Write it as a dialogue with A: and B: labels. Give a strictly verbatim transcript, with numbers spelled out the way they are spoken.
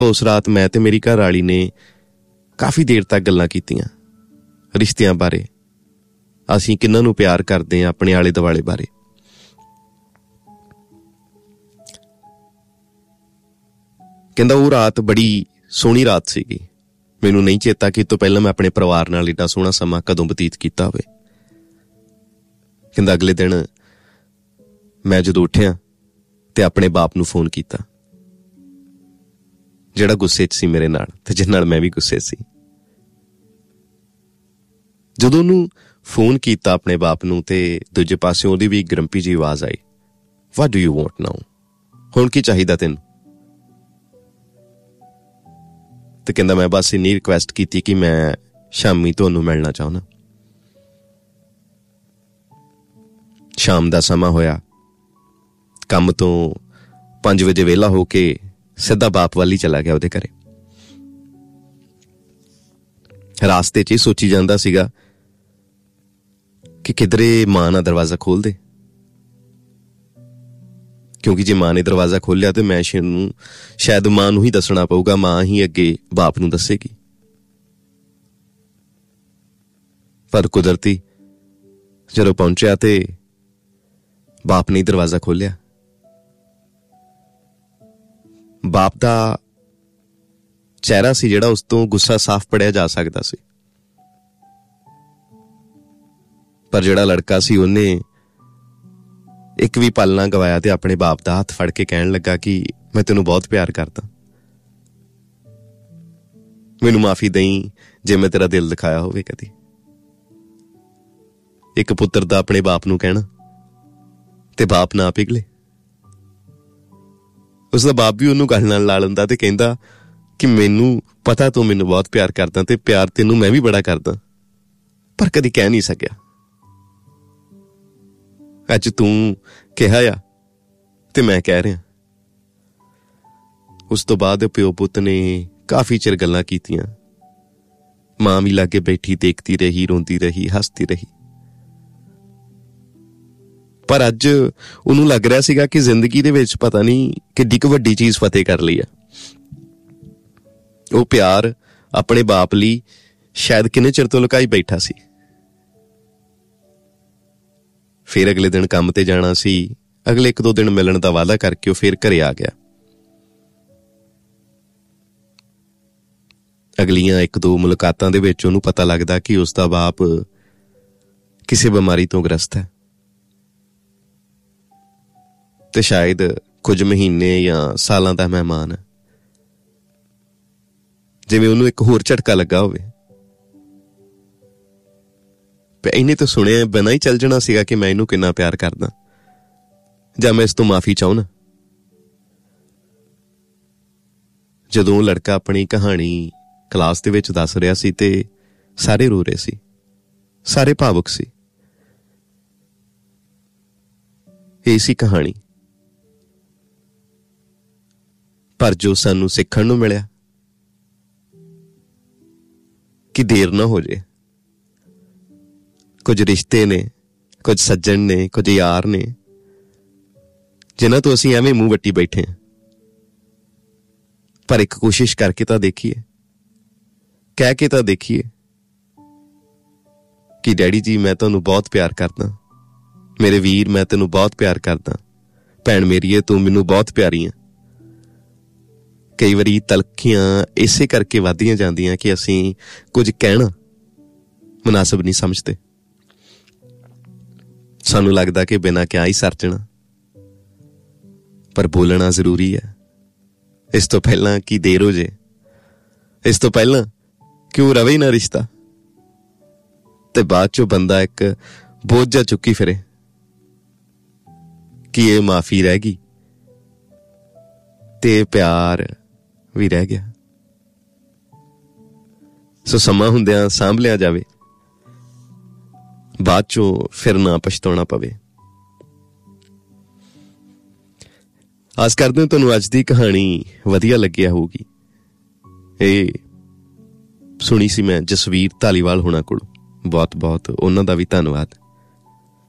A: ਉਸ ਰਾਤ ਮੈਂ ਤੇ ਮੇਰੀ ਘਰ ਵਾਲੀ ਨੇ ਕਾਫੀ ਦੇਰ ਤੱਕ ਗੱਲਾਂ ਕੀਤੀਆਂ ਰਿਸ਼ਤਿਆਂ ਬਾਰੇ, ਅਸੀਂ ਕਿਹਨਾਂ ਨੂੰ ਪਿਆਰ ਕਰਦੇ ਹਾਂ, ਆਪਣੇ ਆਲੇ ਦੁਆਲੇ ਬਾਰੇ। ਕਹਿੰਦਾ ਉਹ ਰਾਤ ਬੜੀ ਸੋਹਣੀ ਰਾਤ ਸੀਗੀ। ਮੈਨੂੰ ਨਹੀਂ ਚੇਤਾ ਕਿ ਇਹ ਤੋਂ ਪਹਿਲਾਂ ਮੈਂ ਆਪਣੇ ਪਰਿਵਾਰ ਨਾਲ ਏਡਾ ਸੋਹਣਾ ਸਮਾਂ ਕਦੋਂ ਬਤੀਤ ਕੀਤਾ ਹੋਵੇ। ਕਹਿੰਦਾ ਅਗਲੇ ਦਿਨ ਮੈਂ ਜਦੋਂ ਉੱਠਿਆ ਤੇ ਆਪਣੇ ਬਾਪ ਨੂੰ ਫੋਨ ਕੀਤਾ, ਜਿਹੜਾ ਗੁੱਸੇ 'ਚ ਸੀ ਮੇਰੇ ਨਾਲ ਤੇ ਜਿਸ ਨਾਲ ਮੈਂ ਵੀ ਗੁੱਸੇ ਸੀ। ਜਦੋਂ ਉਹਨੂੰ ਫੋਨ ਕੀਤਾ ਆਪਣੇ ਬਾਪ ਨੂੰ ਤੇ ਦੂਜੇ ਪਾਸਿਓਂ ਉਹਦੀ ਵੀ ਗਰੰਪੀ ਜਿਹੀ ਆਵਾਜ਼ ਆਈ, ਵਾਟ ਡੂ ਯੂ ਵਾਂਟ ਨਾਓ, ਹੁਣ ਕੀ ਚਾਹੀਦਾ ਤੈਨੂੰ? ਤੇ ਕਹਿੰਦਾ ਮੈਂ ਬਸ ਇੰਨੀ ਰਿਕੁਐਸਟ ਕੀਤੀ ਕਿ ਮੈਂ ਸ਼ਾਮੀ ਤੁਹਾਨੂੰ ਮਿਲਣਾ ਚਾਹੁੰਦਾ। ਸ਼ਾਮ ਦਾ ਸਮਾਂ ਹੋਇਆ, ਕੰਮ ਤੋਂ ਪੰਜ ਵਜੇ ਵਿਹਲਾ ਹੋ ਕੇ ਸਿੱਧਾ ਬਾਪ ਵੱਲ ਹੀ ਚਲਾ ਗਿਆ ਉਹਦੇ ਘਰੇ। ਰਾਸਤੇ 'ਚ ਹੀ ਸੋਚੀ ਜਾਂਦਾ ਸੀਗਾ ਕਿ ਕਿਧਰੇ ਮਾਂ ਨਾ ਦਰਵਾਜ਼ਾ ਖੋਲ ਦੇ, ਕਿਉਂਕਿ ਜੇ ਮਾਂ ਨੇ ਦਰਵਾਜ਼ਾ ਖੋਲਿਆ ਤੇ ਮੈਂ ਨੂੰ ਸ਼ਾਇਦ ਮਾਂ ਨੂੰ ਹੀ ਦੱਸਣਾ ਪਊਗਾ, ਮਾਂ ਹੀ ਅੱਗੇ ਬਾਪ ਨੂੰ ਦੱਸੇਗੀ। ਪਰ ਕੁਦਰਤੀ ਜਦੋਂ ਪਹੁੰਚਿਆ ਤੇ ਬਾਪ ਨੇ ਦਰਵਾਜ਼ਾ ਖੋਲਿਆ। ਬਾਪ ਦਾ ਚਿਹਰਾ ਸੀ ਜਿਹੜਾ ਉਸ ਤੋਂ ਗੁੱਸਾ ਸਾਫ਼ ਪੜਿਆ ਜਾ ਸਕਦਾ ਸੀ, ਪਰ ਜਿਹੜਾ ਲੜਕਾ ਸੀ ਉਹਨੇ ਇੱਕ ਵੀ ਪਲ ਨਾ ਗਵਾਇਆ ਤੇ ਆਪਣੇ ਬਾਪ ਦਾ ਹੱਥ ਫੜ ਕੇ ਕਹਿਣ ਲੱਗਾ ਕਿ ਮੈਂ ਤੈਨੂੰ ਬਹੁਤ ਪਿਆਰ ਕਰਦਾ, ਮੈਨੂੰ ਮਾਫੀ ਦੇਈਂ ਜੇ ਮੈਂ ਤੇਰਾ ਦਿਲ ਦਿਖਾਇਆ ਹੋਵੇ ਕਦੀ। ਇੱਕ ਪੁੱਤਰ ਦਾ ਆਪਣੇ ਬਾਪ ਨੂੰ ਕਹਿਣਾ ਤੇ ਬਾਪ ਨਾ ਪਿਘਲੇ। ਉਸਦਾ ਬਾਪ ਵੀ ਉਹਨੂੰ ਗੱਲ ਨਾਲ ਲਾ ਲੈਂਦਾ ਤੇ ਕਹਿੰਦਾ ਕਿ ਮੈਨੂੰ ਪਤਾ ਤੂੰ ਮੈਨੂੰ ਬਹੁਤ ਪਿਆਰ ਕਰਦਾ ਤੇ ਪਿਆਰ ਤੈਨੂੰ ਮੈਂ ਵੀ ਬੜਾ ਕਰਦਾ, ਪਰ ਕਦੀ ਕਹਿ ਨਹੀਂ ਸਕਿਆ। ਅੱਜ ਤੂੰ ਕਿਹਾ ਆ ਤੇ ਮੈਂ ਕਹਿ ਰਿਹਾ। ਉਸ ਤੋਂ ਬਾਅਦ ਪਿਓ ਪੁੱਤ ਨੇ ਕਾਫੀ ਚਿਰ ਗੱਲਾਂ ਕੀਤੀਆਂ। ਮਾਂ ਵੀ ਲਾਗੇ ਬੈਠੀ ਦੇਖਦੀ ਰਹੀ, ਰੋਂਦੀ ਰਹੀ, ਹੱਸਦੀ ਰਹੀ। ਪਰ ਅੱਜ ਉਹਨੂੰ ਲੱਗ ਰਿਹਾ ਸੀਗਾ ਕਿ ਜ਼ਿੰਦਗੀ ਦੇ ਵਿੱਚ ਪਤਾ ਨਹੀਂ ਕਿੱਡੀ ਕੁ ਵੱਡੀ ਚੀਜ਼ ਫਤਿਹ ਕਰ ਲਈ ਆ। ਉਹ ਪਿਆਰ ਆਪਣੇ ਬਾਪ ਲਈ ਸ਼ਾਇਦ ਕਿੰਨੇ ਚਿਰ ਤੋਂ ਲੁਕਾਈ ਬੈਠਾ ਸੀ। ਫਿਰ ਅਗਲੇ ਦਿਨ ਕੰਮ ਤੇ ਜਾਣਾ ਸੀ। ਅਗਲੇ ਇੱਕ ਦੋ ਦਿਨ ਮਿਲਣ ਦਾ ਵਾਅਦਾ ਕਰਕੇ ਉਹ ਫਿਰ ਘਰੇ ਆ ਗਿਆ। ਅਗਲੀਆਂ ਇੱਕ ਦੋ ਮੁਲਾਕਾਤਾਂ ਦੇ ਵਿੱਚ ਉਹਨੂੰ ਪਤਾ ਲੱਗਦਾ ਕਿ ਉਸਦਾ ਬਾਪ ਕਿਸੇ ਬਿਮਾਰੀ ਤੋਂ ਗ੍ਰਸਤ ਹੈ ਤੇ ਸ਼ਾਇਦ ਕੁਝ ਮਹੀਨੇ ਜਾਂ ਸਾਲਾਂ ਦਾ ਮਹਿਮਾਨ ਹੈ। ਜਿਵੇਂ ਉਹਨੂੰ ਇੱਕ ਹੋਰ ਝਟਕਾ ਲੱਗਾ ਹੋਵੇ। ਇਹਨੇ ਤਾਂ ਸੁਣਿਆ ਬਿਨਾਂ ਹੀ ਚੱਲ ਜਾਣਾ ਸੀਗਾ ਕਿ ਮੈਂ ਇਹਨੂੰ ਕਿੰਨਾ ਪਿਆਰ ਕਰਦਾ ਜਾਂ ਮੈਂ ਇਸ ਤੋਂ ਮਾਫੀ ਚਾਹੁੰਦਾ। ਜਦੋਂ ਉਹ ਲੜਕਾ ਆਪਣੀ ਕਹਾਣੀ ਕਲਾਸ ਦੇ ਵਿੱਚ ਦੱਸ ਰਿਹਾ ਸੀ ਤੇ ਸਾਰੇ ਰੋ ਰਹੇ ਸੀ, ਸਾਰੇ ਭਾਵੁਕ ਸੀ। ਇਹ ਸੀ ਕਹਾਣੀ। ਪਰ ਜੋ ਸਾਨੂੰ ਸਿੱਖਣ ਨੂੰ ਮਿਲਿਆ ਕਿ ਦੇਰ ਨਾ ਹੋ ਜੇ। ਕੁਝ ਰਿਸ਼ਤੇ ਨੇ, ਕੁਝ ਸੱਜਣ ਨੇ, ਕੁਝ ਯਾਰ ਨੇ ਜਿਨ੍ਹਾਂ ਤੋਂ ਅਸੀਂ ਐਵੇਂ ਮੂੰਹ ਵੱਟੀ ਬੈਠੇ ਹਾਂ। ਪਰ ਇੱਕ ਕੋਸ਼ਿਸ਼ ਕਰਕੇ ਤਾਂ ਦੇਖੀਏ, ਕਹਿ ਕੇ ਤਾਂ ਦੇਖੀਏ ਕਿ ਡੈਡੀ ਜੀ ਮੈਂ ਤੁਹਾਨੂੰ ਬਹੁਤ ਪਿਆਰ ਕਰਦਾ, ਮੇਰੇ ਵੀਰ ਮੈਂ ਤੈਨੂੰ ਬਹੁਤ ਪਿਆਰ ਕਰਦਾ, ਭੈਣ ਮੇਰੀਏ ਤੂੰ ਮੈਨੂੰ ਬਹੁਤ ਪਿਆਰੀ ਆ। ਕਈ ਵਾਰੀ ਤਲਖੀਆਂ ਇਸੇ ਕਰਕੇ ਵੱਧਦੀਆਂ ਜਾਂਦੀਆਂ ਕਿ ਅਸੀਂ ਕੁਝ ਕਹਿਣਾ ਮੁਨਾਸਬ ਨਹੀਂ ਸਮਝਦੇ। ਸਾਨੂੰ ਲੱਗਦਾ ਕਿ ਬਿਨਾਂ ਕਿਹਾ ਹੀ ਸਰ ਜਾਣਾ, ਪਰ ਬੋਲਣਾ ਜ਼ਰੂਰੀ ਹੈ। ਇਸ ਤੋਂ ਪਹਿਲਾਂ ਕਿ ਦੇਰ ਹੋ ਜੇ, ਇਸ ਤੋਂ ਪਹਿਲਾਂ ਕਿ ਉਹ ਰਵੇ ਹੀ ਨਾ ਰਿਸ਼ਤਾ ਤੇ ਬਾਅਦ ਚੋਂ ਬੰਦਾ ਇੱਕ ਬੋਝ ਜਿਹਾ ਚੁੱਕੀ ਫਿਰੇ ਕਿ ਇਹ ਮਾਫੀ ਰਹਿ ਗਈ ਤੇ ਪਿਆਰ ਵੀ ਰਹਿ ਗਿਆ। ਸੋ ਸਮਾਂ ਹੁੰਦਿਆਂ ਸਾਂਭ ਲਿਆ ਜਾਵੇ, ਬਾਅਦ ਚੋਂ ਫਿਰ ਨਾ ਪਛਤਾਉਣਾ ਪਵੇ। ਆਸ ਕਰਦੇ ਹਾਂ ਤੁਹਾਨੂੰ ਅੱਜ ਦੀ ਕਹਾਣੀ ਵਧੀਆ ਲੱਗਿਆ ਹੋਊਗੀ। ਇਹ ਸੁਣੀ ਸੀ ਮੈਂ ਜਸਵੀਰ ਧਾਲੀਵਾਲ ਹੋਣਾ ਕੋਲ। ਬਹੁਤ ਬਹੁਤ ਉਹਨਾਂ ਦਾ ਵੀ ਧੰਨਵਾਦ।